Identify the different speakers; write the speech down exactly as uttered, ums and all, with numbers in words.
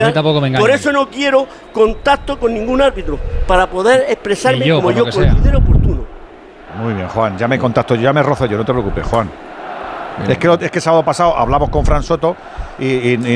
Speaker 1: tampoco me engaño.
Speaker 2: Por eso no quiero contacto con ningún árbitro, para poder expresarme
Speaker 1: yo,
Speaker 2: como yo
Speaker 1: sea.
Speaker 2: considero oportuno.
Speaker 3: Muy bien, Juan, ya me contacto, ya me rozo yo, no te preocupes, Juan. Es que, es que sábado pasado hablamos con Fran Soto y, y,